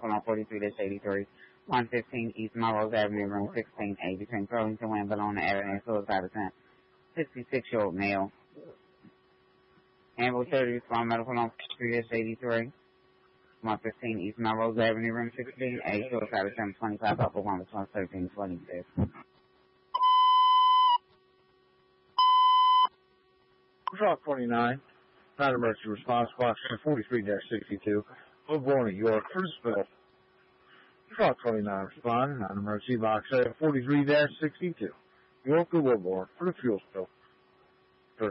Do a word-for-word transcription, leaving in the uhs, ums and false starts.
medical on forty-three eighty-three, one fifteen East Melrose Avenue, room sixteen A, between Burlington and Bologna Avenue, suicide attempt, sixty-six-year-old male. Ambulance thirty, respond medical on forty-three eighty-three, one fifteen East Melrose Avenue, room sixteen A, suicide attempt, twenty-five Upper one, response thirteen twenty-six. Drop twenty-nine, non-emergency response box forty-three sixty-two, Woodbourne at York, for the spill. Drop twenty-nine, respond, non-emergency box forty-three sixty-two, York to Woodbourne, for the fuel spill.